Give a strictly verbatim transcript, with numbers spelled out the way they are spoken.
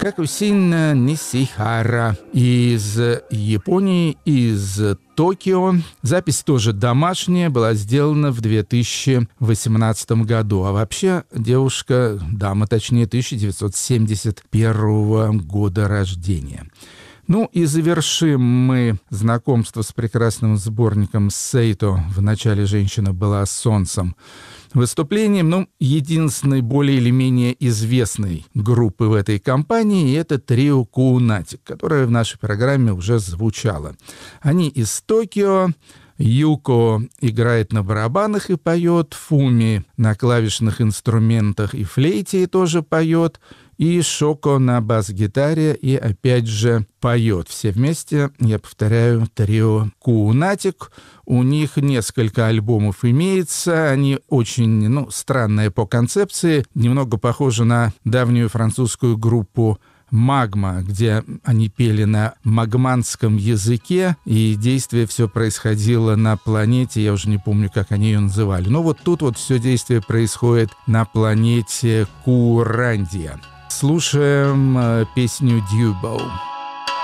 Какусин Нисихара из Японии, из Токио. Запись тоже домашняя, была сделана в две тысячи восемнадцатом году. А вообще девушка, дама точнее, тысяча девятьсот семьдесят первого года рождения. Ну и завершим мы знакомство с прекрасным сборником Сейто «В начале женщина была солнцем» выступлением, ну, единственной более или менее известной группы в этой компании, это трио Куунатик, которое в нашей программе уже звучало. Они из Токио. Юко играет на барабанах и поет, Фуми на клавишных инструментах и флейте тоже поет, и Шоко на бас-гитаре и опять же поет. Все вместе, я повторяю, трио Куунатик. У них несколько альбомов имеется, они очень, ну, странные по концепции, немного похожи на давнюю французскую группу «Магма», где они пели на магманском языке, и действие все происходило на планете, я уже не помню, как они ее называли. Но вот тут вот все действие происходит на планете Курандия. Слушаем э, песню «Дьюбоу».